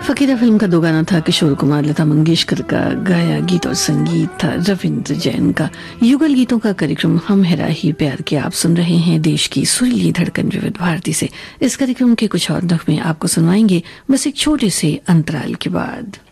फकीरा film का दो गाना था। किशोर कुमार लता मंगेशकर का गाया गीत और संगीत था रविंद्र जैन का। युगल गीतों का कार्यक्रम हम हेरा ही प्यार के आप सुन रहे हैं देश की सुरीली धड़कन विविध भारती से। इस कार्यक्रम के कुछ और नगमे आपको सुनवाएंगे बस एक छोटे से अंतराल के बाद।